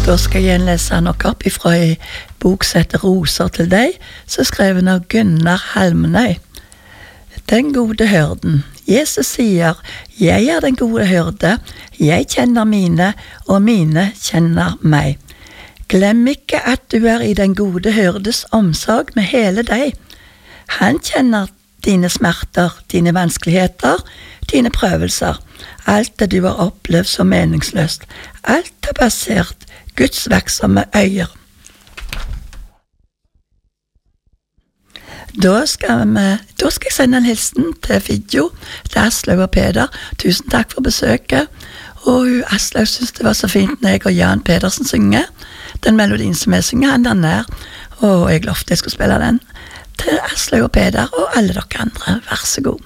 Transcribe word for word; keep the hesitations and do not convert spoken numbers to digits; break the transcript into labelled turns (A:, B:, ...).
A: Da skal jeg igjen lese noe opp ifra en bok som heter Roser til deg, som er skrevet av Gunnar Halmnøy. Den gode hørden. Jesus sier, jeg er den gode hørde, jeg kjenner mine, og mine kjenner meg. Glem ikke at du er i den gode hørdes omsorg med hele deg. Han kjenner dine smerter, dine vanskeligheter, dine prøvelser, alt det du har opplevd som meningsløst. Alt er basert Guds verksomme øyer. Da skal, vi, da skal jeg sende en hilsen til Fidjo, til Aslaug og Peder. Tusen takk for besøket. Og Aslaug synes det var så fint når jeg og Jan Pedersen synger. Den melodien som jeg synger, han der nær. Og jeg lovte jeg skulle spille den til Aslaug og Peder og alle dere andre. Vær så god.